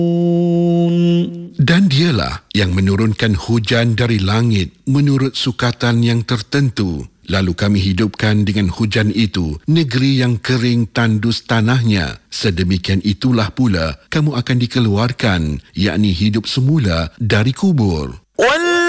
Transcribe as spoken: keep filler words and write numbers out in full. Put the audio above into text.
Dan dialah yang menurunkan hujan dari langit menurut sukatan yang tertentu. Lalu kami hidupkan dengan hujan itu negeri yang kering tandus tanahnya. Sedemikian itulah pula kamu akan dikeluarkan, yakni hidup semula dari kubur.